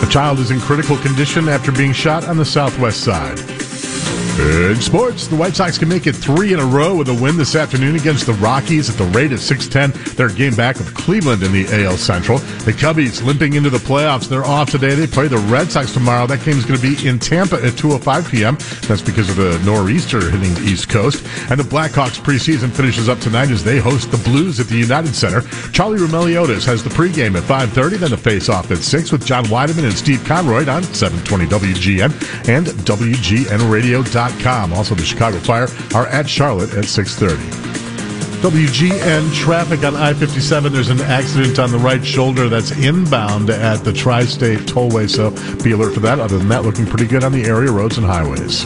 A child is in critical condition after being shot on the southwest side. In sports, the White Sox can make it 3 in a row with a win this afternoon against the Rockies at the rate of 6-10. Their game back of Cleveland in the AL Central. The Cubbies limping into the playoffs. They're off today. They play the Red Sox tomorrow. That game is going to be in Tampa at 2:05 p.m. That's because of the nor'easter hitting the East Coast. And the Blackhawks preseason finishes up tonight as they host the Blues at the United Center. Charlie Roumeliotis has the pregame at 5:30, then the face-off at 6 with John Weideman and Steve Conroy on 720 WGN and WGNradio.com. Also, the Chicago Fire are at Charlotte at 6:30. WGN traffic on I-57. There's an accident on the right shoulder that's inbound at the Tri-State Tollway, so be alert for that. Other than that, looking pretty good on the area roads and highways.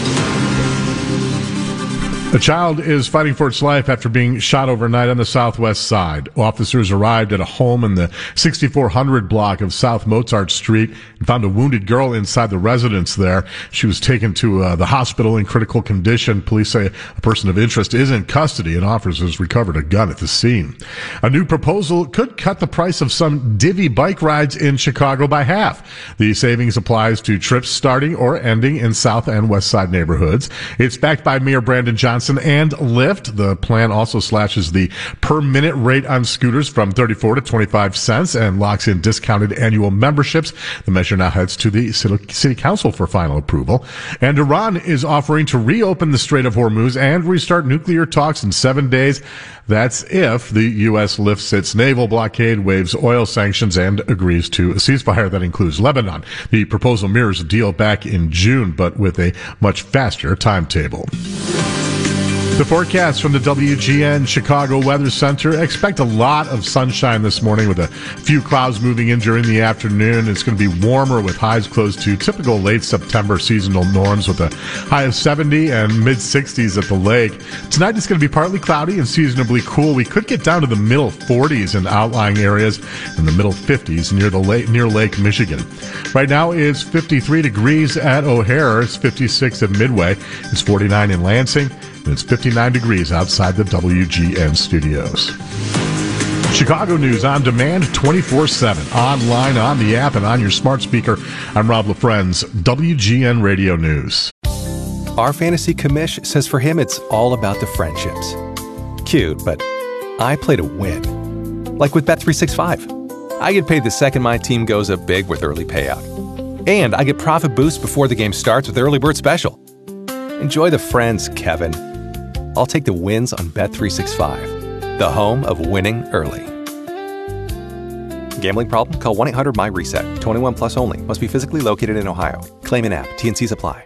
A child is fighting for its life after being shot overnight on the southwest side. Officers arrived at a home in the 6400 block of South Mozart Street and found a wounded girl inside the residence there. She was taken to the hospital in critical condition. Police say a person of interest is in custody, and officers recovered a gun at the scene. A new proposal could cut the price of some Divvy bike rides in Chicago by half. The savings applies to trips starting or ending in South and West Side neighborhoods. It's backed by Mayor Brandon Johnson and Lyft. The plan also slashes the per-minute rate on scooters from 34 to 25 cents and locks in discounted annual memberships. The measure now heads to the City Council for final approval. And Iran is offering to reopen the Strait of Hormuz and restart nuclear talks in 7 days. That's if the U.S. lifts its naval blockade, waives oil sanctions, and agrees to a ceasefire that includes Lebanon. The proposal mirrors a deal back in June, but with a much faster timetable. The forecast from the WGN Chicago Weather Center. Expect a lot of sunshine this morning with a few clouds moving in during the afternoon. It's going to be warmer with highs close to typical late September seasonal norms with a high of 70 and mid-60s at the lake. Tonight it's going to be partly cloudy and seasonably cool. We could get down to the middle 40s in outlying areas and the middle 50s near Lake Michigan. Right now it's 53 degrees at O'Hare. It's 56 at Midway. It's 49 in Lansing. And it's 59 degrees outside the WGN studios. Chicago news on demand 24/7, online, on the app, and on your smart speaker. I'm Rob LaFrenz, WGN Radio News. Our fantasy commish says for him it's all about the friendships. Cute, but I play to win. Like with Bet365. I get paid the second my team goes up big with early payout. And I get profit boost before the game starts with Early Bird Special. Enjoy the friends, Kevin. I'll take the wins on Bet365, the home of winning early. Gambling problem? Call 1-800-MY-RESET. 21 plus only. Must be physically located in Ohio. Claim an app. T&Cs apply.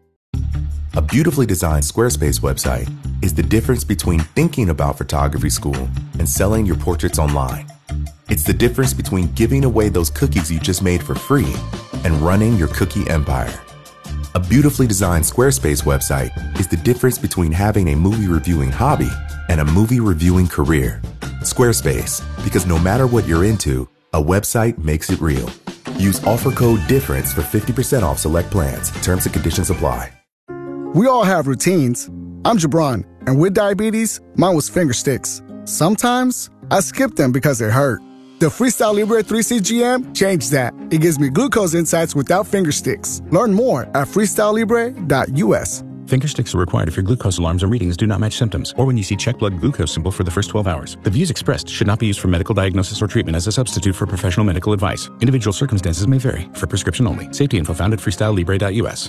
A beautifully designed Squarespace website is the difference between thinking about photography school and selling your portraits online. It's the difference between giving away those cookies you just made for free and running your cookie empire. A beautifully designed Squarespace website is the difference between having a movie reviewing hobby and a movie reviewing career. Squarespace, because no matter what you're into, a website makes it real. Use offer code DIFFERENCE for 50% off select plans. Terms and conditions apply. We all have routines. I'm Jabron, and with diabetes, mine was finger sticks. Sometimes I skip them because they hurt. The Freestyle Libre 3CGM changed that. It gives me glucose insights without finger sticks. Learn more at freestylelibre.us. Finger sticks are required if your glucose alarms or readings do not match symptoms, or when you see check blood glucose symbol for the first 12 hours. The views expressed should not be used for medical diagnosis or treatment as a substitute for professional medical advice. Individual circumstances may vary. For prescription only. Safety info found at freestylelibre.us.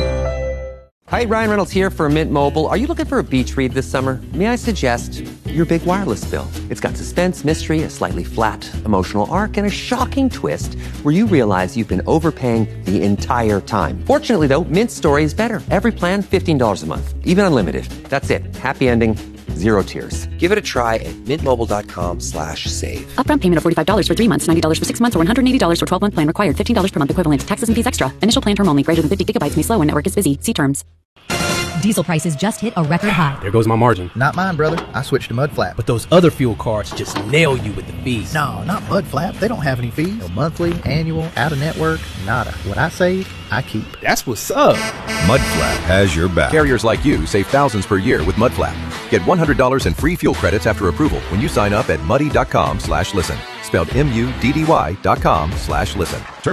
Hi, Ryan Reynolds here for Mint Mobile. Are you looking for a beach read this summer? May I suggest your big wireless bill? It's got suspense, mystery, a slightly flat emotional arc, and a shocking twist where you realize you've been overpaying the entire time. Fortunately, though, Mint's story is better. Every plan, $15 a month. Even unlimited. That's it. Happy ending. Zero tears. Give it a try at mintmobile.com/save. Upfront payment of $45 for 3 months, $90 for 6 months, or $180 for 12-month plan required. $15 per month equivalent. Taxes and fees extra. Initial plan term only. Greater than 50 gigabytes may slow when network is busy. See terms. Diesel prices just hit a record high. There goes my margin. Not mine, brother. I switched to Mudflap. But those other fuel cards just nail you with the fees. No, not Mudflap. They don't have any fees. No monthly, annual, out-of-network, nada. What I save, I keep. That's what's up. Mudflap has your back. Carriers like you save thousands per year with Mudflap. Get $100 in free fuel credits after approval when you sign up at muddy.com/listen. Spelled MUDDY.com/listen. Terms